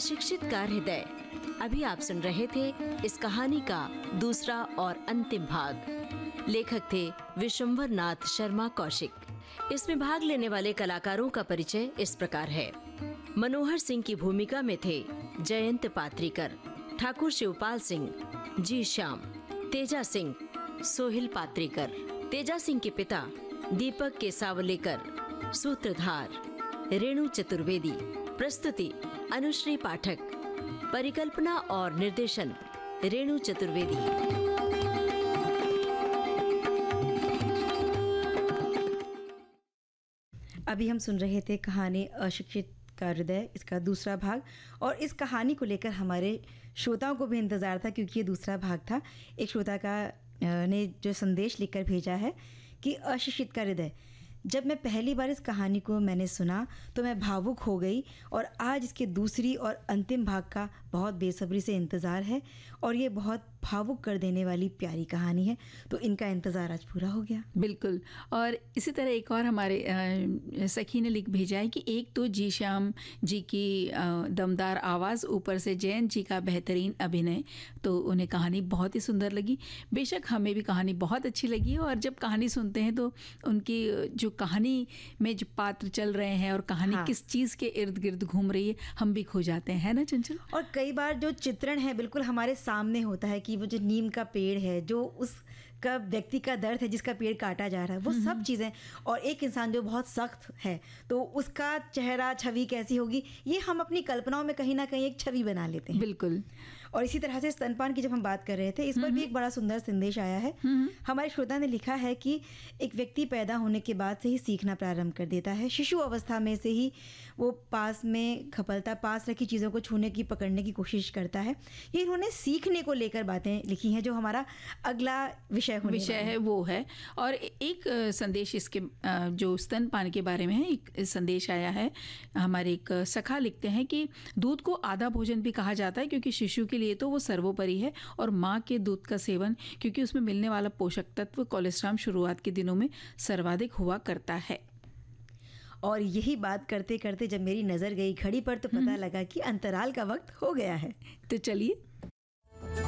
अशिक्षित का हृदय। अभी आप सुन रहे थे इस कहानी का दूसरा और अंतिम भाग। लेखक थे विशंबर नाथ शर्मा कौशिक। इसमें भाग लेने वाले कलाकारों का परिचय इस प्रकार है। मनोहर सिंह की भूमिका में थे जयंत पात्रीकर, ठाकुर शिवपाल सिंह, जी श्याम, तेजा सिंह, सोहिल पात्रीकर, तेजा सिंह के पिता दीपक केसावलेकर, सूत्रधार रेणु चतुर्वेदी, प्रस्तुति अनुश्री पाठक, परिकल्पना और निर्देशन रेणु चतुर्वेदी। अभी हम सुन रहे थे कहानी अशिक्षित का हृदय, इसका दूसरा भाग। और इस कहानी को लेकर हमारे श्रोताओं को भी इंतज़ार था, क्योंकि ये दूसरा भाग था। एक श्रोता ने जो संदेश लिखकर भेजा है कि अशिक्षित का हृदय, जब मैं पहली बार इस कहानी को मैंने सुना तो मैं भावुक हो गई, और आज इसके दूसरी और अंतिम भाग का बहुत बेसब्री से इंतज़ार है। और ये बहुत भावुक कर देने वाली प्यारी कहानी है, तो इनका इंतज़ार आज पूरा हो गया। बिल्कुल। और इसी तरह एक और हमारे सखी ने लिख भेजा है कि एक तो जी श्याम जी की दमदार आवाज़, ऊपर से जयंत जी का बेहतरीन अभिनय, तो उन्हें कहानी बहुत ही सुंदर लगी। बेशक हमें भी कहानी बहुत अच्छी लगी, और जब कहानी सुनते हैं तो उनकी जो कहानी में जो पात्र चल रहे हैं और कहानी किस चीज़ के इर्द गिर्द घूम रही है, हम भी खो जाते हैं, है ना चंचल? और कई बार जो चित्रण है बिल्कुल हमारे सामने होता है कि वो जो नीम का पेड़ है, जो उसका व्यक्ति का दर्द है जिसका पेड़ काटा जा रहा है, वो सब चीज़ें, और एक इंसान जो बहुत सख्त है तो उसका चेहरा छवि कैसी होगी, ये हम अपनी कल्पनाओं में कहीं ना कहीं एक छवि बना लेते हैं। बिल्कुल। और इसी तरह से स्तनपान की जब हम बात कर रहे थे, इस पर भी एक बड़ा सुंदर संदेश आया है। हमारे श्रोता ने लिखा है कि एक व्यक्ति पैदा होने के बाद से ही सीखना प्रारंभ कर देता है। शिशु अवस्था में से ही वो पास में खपलता, पास रखी चीज़ों को छूने की, पकड़ने की कोशिश करता है। ये इन्होंने सीखने को लेकर बातें लिखी हैं, जो हमारा अगला विषय है वो है। और एक संदेश इसके जो स्तनपान के बारे में है, एक संदेश आया है। हमारे एक सखा लिखते हैं कि दूध को आधा भोजन भी कहा जाता है, क्योंकि शिशु के लिए तो वो सर्वोपरि है, और माँ के दूध का सेवन, क्योंकि उसमें मिलने वाला पोषक तत्व कोलेस्ट्रॉल शुरुआत के दिनों में सर्वाधिक हुआ करता है। और यही बात करते करते जब मेरी नज़र गई घड़ी पर, तो पता लगा कि अंतराल का वक्त हो गया है। तो चलिए